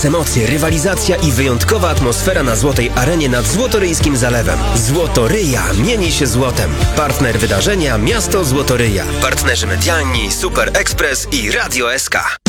Maks emocje, rywalizacja i wyjątkowa atmosfera na Złotej Arenie nad Złotoryjskim Zalewem. Złotoryja mieni się złotem. Partner wydarzenia Miasto Złotoryja. Partnerzy medialni Super Express i Radio SK.